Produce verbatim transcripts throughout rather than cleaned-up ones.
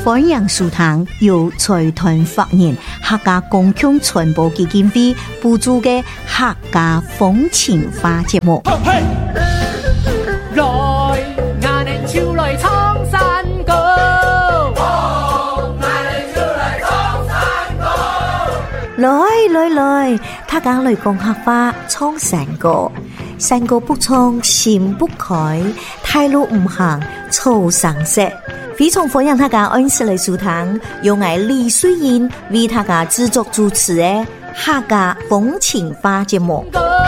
欢迎收聽由財團法人客家公共傳播基金會補助嘅客家風情花節目。 來，我哋潮來創山歌，我哋潮來創山歌。 來來來，客家來講客話創山歌，山歌不創心不開，太路唔行草生色。非常歡迎大家按時來收聽，由我李水燕為大家製作主持的客家風情花節目。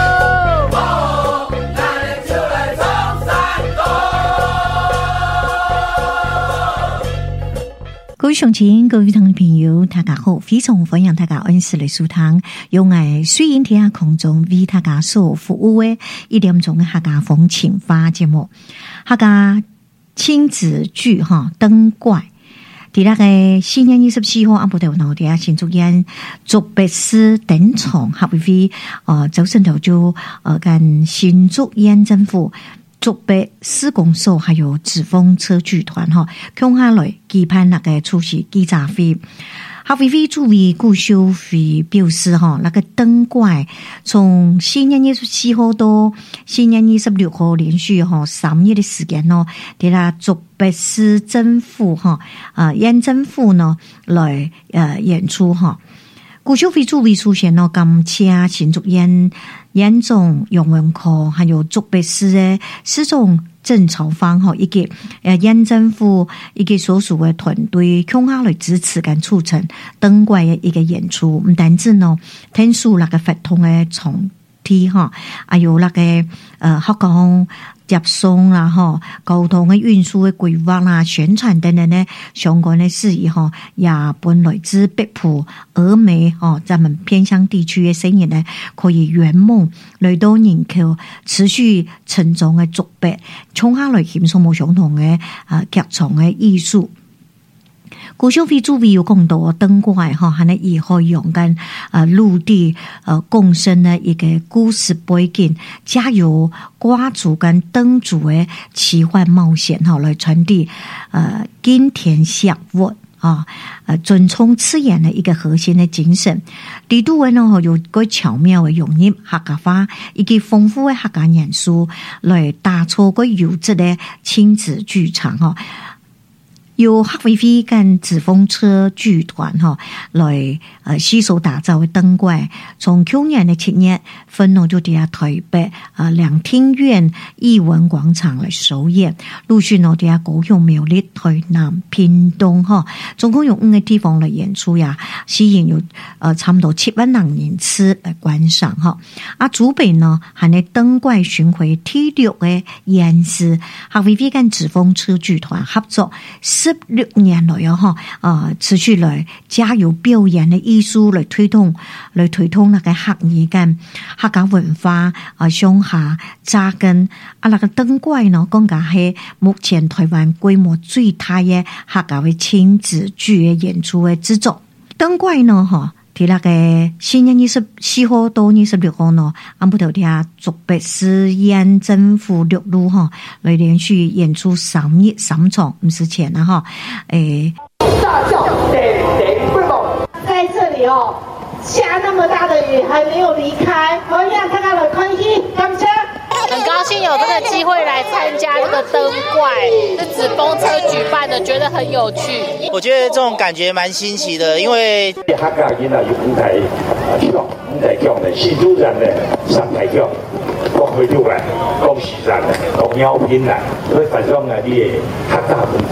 各位鄉親、各位聽眾朋友，大家好！非常歡迎大家按時來收聽，由我水燕喺下空中為大家所服務的一點鐘嘅客家風情花節目，客家親子劇哈燈怪，第那個四月二十四號阿布頭鬧啲啊，新竹縣竹北市頂廠合會呃早晨頭就呃跟新竹縣政府竹北施工所還有紙風車劇團哈，共下來舉辦那個出席記者會。合會會主委顧秀輝表示哈，那個燈怪從四月二十四號到四月二十六號連續哈三日的時間咯，喺啦竹北市政府哈啊縣政府呢來呃演出哈。顧秀輝主委出現咯，感謝新竹縣縣長楊文科，還有竹北市的市長鄭朝芳吼，以及誒縣政府以及所屬嘅團隊，共下來支持跟促成燈怪嘅一個演出。唔單止呢，聽數那個活動嘅場地哈，還有那個誒學校接送啦吼，交通嘅運輸嘅規劃啦、宣傳等等呢相關嘅事宜吼，也本來自北埔、峨眉吼，咱們偏鄉地區嘅生意呢，可以圓夢來到人口持續成長嘅竹北，衝下來獻上冇相同嘅啊劇場嘅藝術。顧秀輝主委有講到燈怪哈，係呢以後用緊啊陸地呃共生的一個故事背景，加入掛主跟燈主嘅奇幻冒險哈，來傳遞呃金田享樂啊，呃尊重自然的一個核心的精神。呢度嘅呢有個巧妙嘅融入客家話以及豐富嘅客家元素，來打造個優質的親子劇場哈。由客會會跟紙風車劇團哈來呃攜手打造的燈怪，從去年的七月份呢就喺台北啊兩廳院藝文廣場來首演，陸續呢喺高雄、苗栗、台南、屏東哈，總共有五個地方來演出呀，吸引有呃差唔多七萬人人次來觀賞哈。啊，竹北呢係呢燈怪巡迴第六嘅演示，客會會跟紙風車劇團合作十六年來啊，哈啊，持續來加油表演的藝術來推動，來推動那個客語跟客家文化啊，向下扎根啊，那個燈怪呢，更加係目前台灣規模最大嘅客家嘅親子劇嘅演出嘅製作。燈怪呢，哈。喺那個四月二十四號到二十六號呢，安布頭啲竹北市縣政府六路哈，來連續演出三日三場，唔是錢啦哈。誒， 大叫得得不懂，在這裡哦，下那麼大的雨還沒有離開，好讓大家來開心，感謝。 很高興有這個機會來參加這個燈怪，是紙風車舉辦的，覺得很有趣。 我覺得這種感覺蠻新奇的，因為客家囡仔有舞台劇，舞台劇呢，新竹人呢上台劇，國會劇啊，恭喜人，龍耀拼啊，所以反正啊，你客家